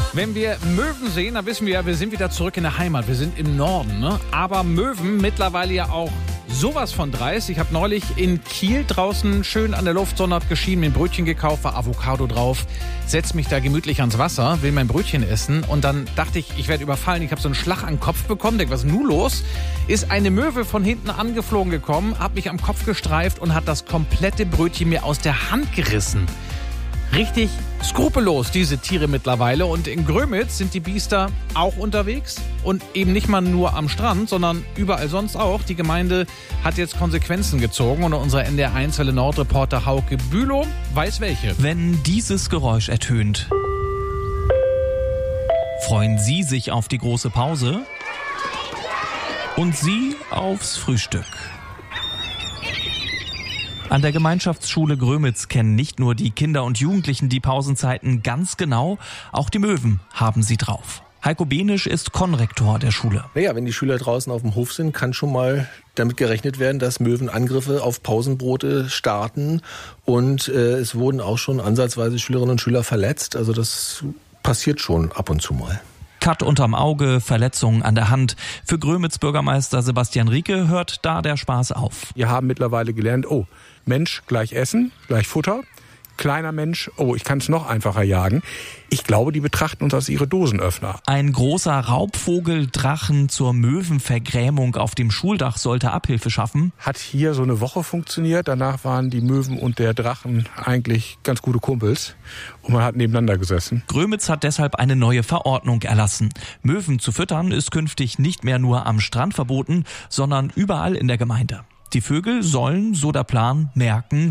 Wenn wir Möwen sehen, dann wissen wir ja, wir sind wieder zurück in der Heimat. Wir sind im Norden, ne? Aber Möwen mittlerweile ja auch sowas von dreist. Ich habe neulich in Kiel draußen schön an der Luftsonne, hab geschieden, mir ein Brötchen gekauft, war Avocado drauf, setz mich da gemütlich ans Wasser, will mein Brötchen essen und dann dachte ich werde überfallen. Ich habe so einen Schlag an den Kopf bekommen, denk, was ist nun los? Ist eine Möwe von hinten angeflogen gekommen, hat mich am Kopf gestreift und hat das komplette Brötchen mir aus der Hand gerissen. Richtig skrupellos, diese Tiere mittlerweile. Und in Grömitz sind die Biester auch unterwegs. Und eben nicht mal nur am Strand, sondern überall sonst auch. Die Gemeinde hat jetzt Konsequenzen gezogen. Und unser NDR1 Welle Nord-Reporter Hauke Bülow weiß welche. Wenn dieses Geräusch ertönt, freuen Sie sich auf die große Pause und Sie aufs Frühstück. An der Gemeinschaftsschule Grömitz kennen nicht nur die Kinder und Jugendlichen die Pausenzeiten ganz genau, auch die Möwen haben sie drauf. Heiko Benisch ist Konrektor der Schule. Naja, wenn die Schüler draußen auf dem Hof sind, kann schon mal damit gerechnet werden, dass Möwen Angriffe auf Pausenbrote starten. Und es wurden auch schon ansatzweise Schülerinnen und Schüler verletzt. Also das passiert schon ab und zu mal. Cut unterm Auge, Verletzungen an der Hand. Für Grömitz-Bürgermeister Sebastian Rieke hört da der Spaß auf. Wir haben mittlerweile gelernt, Mensch gleich Essen, gleich Futter. Kleiner Mensch, ich kann es noch einfacher jagen. Ich glaube, die betrachten uns als ihre Dosenöffner. Ein großer Raubvogeldrachen zur Möwenvergrämung auf dem Schuldach sollte Abhilfe schaffen. Hat hier so eine Woche funktioniert. Danach waren die Möwen und der Drachen eigentlich ganz gute Kumpels. Und man hat nebeneinander gesessen. Grömitz hat deshalb eine neue Verordnung erlassen. Möwen zu füttern ist künftig nicht mehr nur am Strand verboten, sondern überall in der Gemeinde. Die Vögel sollen, so der Plan, merken,